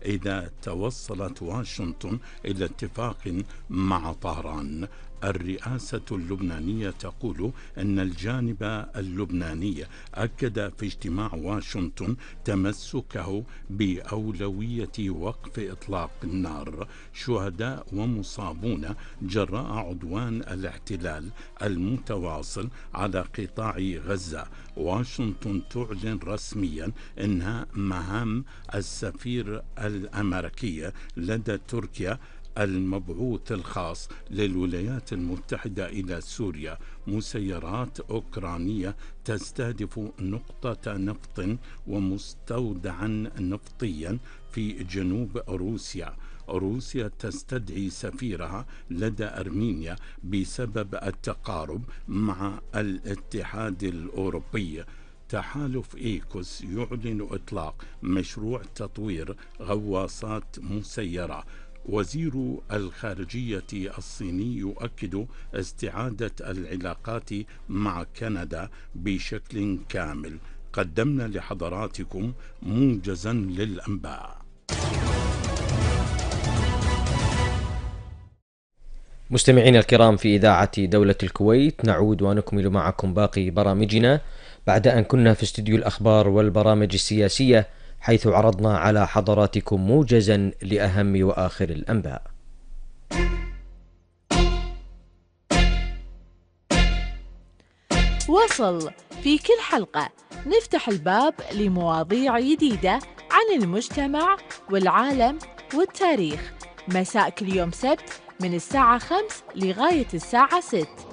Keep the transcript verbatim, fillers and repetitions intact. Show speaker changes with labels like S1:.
S1: إذا توصلت واشنطن إلى اتفاق مع طهران. الرئاسة اللبنانية تقول أن الجانب اللبناني أكد في اجتماع واشنطن تمسكه بأولوية وقف إطلاق النار. شهداء ومصابون جراء عدوان الاحتلال المتواصل على قطاع غزة. واشنطن تعلن رسميا إنها مهام السفير الأمريكي لدى تركيا المبعوث الخاص للولايات المتحدة إلى سوريا. مسيرات أوكرانية تستهدف نقطة نفط ومستودعا نفطيا في جنوب روسيا. روسيا تستدعي سفيرها لدى أرمينيا بسبب التقارب مع الاتحاد الأوروبي. تحالف إيكوس يعلن إطلاق مشروع تطوير غواصات مسيرة. وزير الخارجية الصيني يؤكد استعادة العلاقات مع كندا بشكل كامل. قدمنا لحضراتكم موجزا للأنباء.
S2: مستمعينا الكرام، في إذاعة دولة الكويت نعود ونكمل معكم باقي برامجنا بعد أن كنا في استديو الأخبار والبرامج السياسية، حيث عرضنا على حضراتكم موجزا لأهم وآخر الأنباء.
S3: وصل في كل حلقة نفتح الباب لمواضيع جديدة عن المجتمع والعالم والتاريخ، مساء كل يوم سبت من الساعة خمس لغاية الساعة ست.